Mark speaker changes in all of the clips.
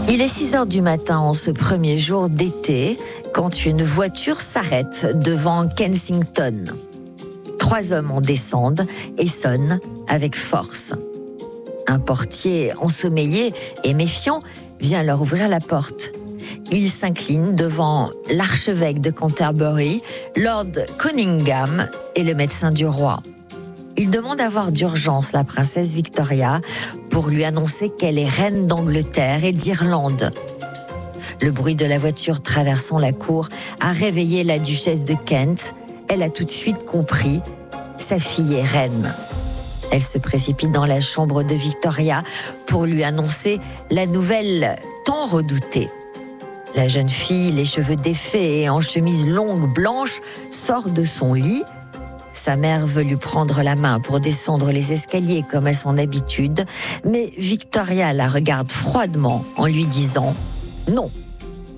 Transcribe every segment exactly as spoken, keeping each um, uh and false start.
Speaker 1: Il est six heures du matin en ce premier jour d'été quand une voiture s'arrête devant Kensington. Trois hommes en descendent et sonnent avec force. Un portier ensommeillé et méfiant vient leur ouvrir la porte. Il s'incline devant l'archevêque de Canterbury, Lord Conyngham et le médecin du roi. Il demande à voir d'urgence la princesse Victoria pour lui annoncer qu'elle est reine d'Angleterre et d'Irlande. Le bruit de la voiture traversant la cour a réveillé la duchesse de Kent. Elle a tout de suite compris, sa fille est reine. Elle se précipite dans la chambre de Victoria pour lui annoncer la nouvelle tant redoutée. La jeune fille, les cheveux défaits et en chemise longue blanche, sort de son lit. Sa mère veut lui prendre la main pour descendre les escaliers comme à son habitude, mais Victoria la regarde froidement en lui disant « Non, seule ».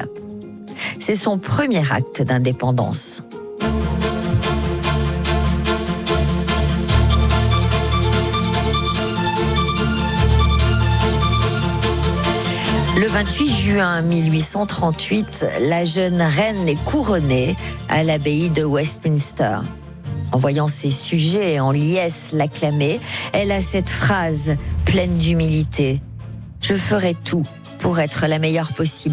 Speaker 1: C'est son premier acte d'indépendance. Le vingt-huit juin mille huit cent trente-huit, la jeune reine est couronnée à l'abbaye de Westminster. En voyant ses sujets en liesse l'acclamer, elle a cette phrase pleine d'humilité. « Je ferai tout pour être la meilleure possible ».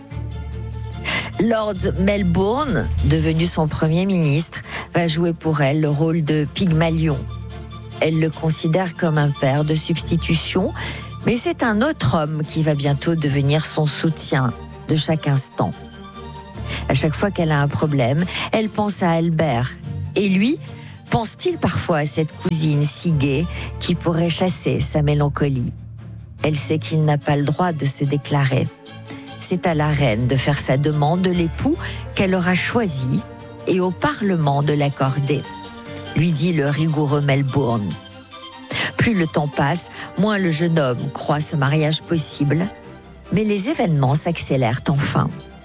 Speaker 1: Lord Melbourne, devenu son premier ministre, va jouer pour elle le rôle de Pygmalion. Elle le considère comme un père de substitution, mais c'est un autre homme qui va bientôt devenir son soutien de chaque instant. À chaque fois qu'elle a un problème, elle pense à Albert. Et lui, pense-t-il parfois à cette cousine si gaie qui pourrait chasser sa mélancolie? Elle sait qu'il n'a pas le droit de se déclarer. C'est à la reine de faire sa demande de l'époux qu'elle aura choisi et au Parlement de l'accorder, lui dit le rigoureux Melbourne. Plus le temps passe, moins le jeune homme croit ce mariage possible, mais les événements s'accélèrent enfin.